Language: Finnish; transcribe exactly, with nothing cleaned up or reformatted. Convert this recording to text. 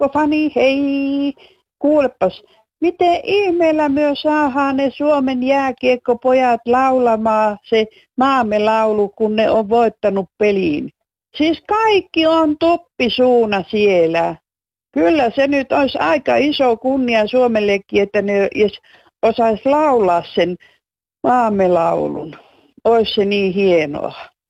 kiekko-fani, hei! Kuulepas, miten ihmeellä myös saadaan ne Suomen jääkiekkopojat laulamaan se maamme laulu, kun ne on voittanut peliin? Siis kaikki on toppisuuna siellä. Kyllä se nyt olisi aika iso kunnia Suomellekin, että ne osaisi laulaa sen maamme laulun. Olisi se niin hienoa.